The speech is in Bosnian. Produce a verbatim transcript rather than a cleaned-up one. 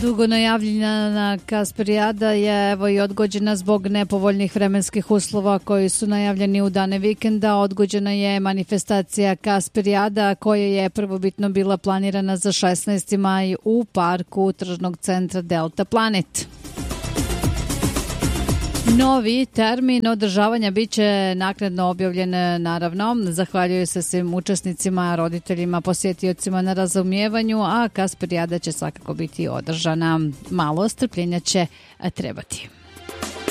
Dugo najavljena Kasperijada je evo i odgođena zbog nepovoljnih vremenskih uslova koji su najavljeni u dane vikenda. Odgođena je manifestacija Kasperijada koja je prvobitno bila planirana za šesnaesti maj u parku tržnog centra Delta Planet. Novi termin održavanja biće naknadno objavljen, naravno. Zahvaljuju se svim učesnicima, roditeljima, posjetiocima na razumijevanju, a Kasperijada će svakako biti održana. Malo strpljenja će trebati.